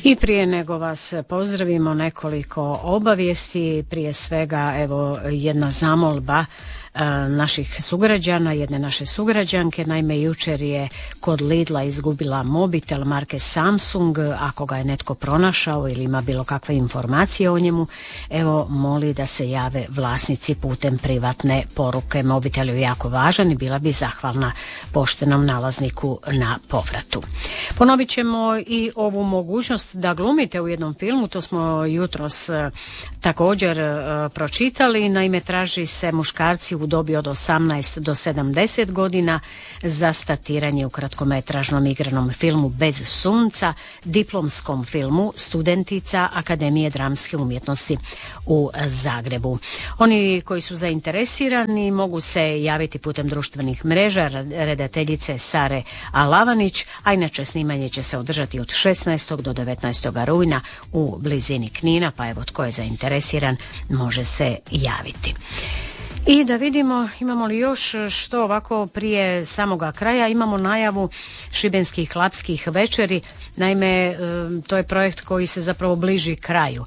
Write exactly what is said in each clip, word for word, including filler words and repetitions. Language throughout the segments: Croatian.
I prije nego vas pozdravimo, nekoliko obavijesti. Prije svega, evo, jedna zamolba naših sugrađana, jedne naše sugrađanke. Naime, jučer je kod Lidla izgubila mobitel marke Samsung. Ako ga je netko pronašao ili ima bilo kakve informacije o njemu, evo, moli da se jave vlasnici putem privatne poruke. Mobitel je jako važan i bila bi zahvalna poštenom nalazniku na povratu. Ponovit ćemo i ovu mogućnost da glumite u jednom filmu. To smo jutros također pročitali. Naime, traži se muškarci u dobi od osamnaest do sedamdeset godina za statiranje u kratkometražnom igranom filmu Bez sunca, diplomskom filmu Studentica Akademije dramske umjetnosti u Zagrebu. Oni koji su zainteresirani mogu se javiti putem društvenih mreža redateljice Sare Alavanić, a inače snimanje će se održati od šesnaestog do devetnaestog rujna u blizini Knina, pa evo, tko je zainteresiran može se javiti. I da vidimo imamo li još što ovako prije samoga kraja. Imamo najavu šibenskih klapskih večeri. Naime, to je projekt koji se zapravo bliži kraju.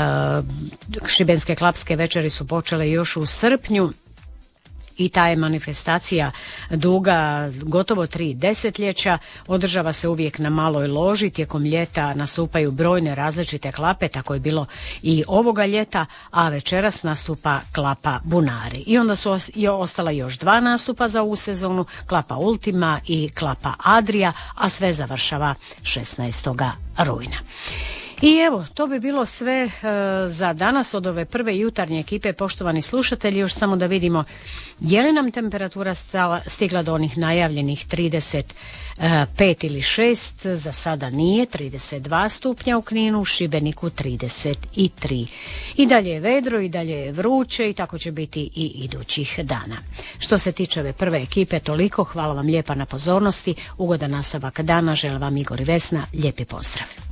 Šibenske klapske večeri su počele još u srpnju i ta je manifestacija duga gotovo tri desetljeća. Održava se uvijek na maloj loži. Tijekom ljeta nastupaju brojne različite klape, tako je bilo i ovoga ljeta, a večeras nastupa klapa Bunari. I onda su ostala još dva nastupa za ovu sezonu, klapa Ultima i klapa Adria, a sve završava šesnaestog rujna. I evo, to bi bilo sve e, za danas od ove prve jutarnje ekipe. Poštovani slušatelji, još samo da vidimo je li nam temperatura stala, stigla do onih najavljenih trideset pet ili šest, za sada nije, trideset dva stupnja u Kninu, u Šibeniku trideset tri. I dalje je vedro, i dalje je vruće i tako će biti i idućih dana. Što se tiče ove prve ekipe, toliko. Hvala vam lijepa na pozornosti, ugodan nastavak dana, želim vam Igor i Vesna, lijepi pozdrav.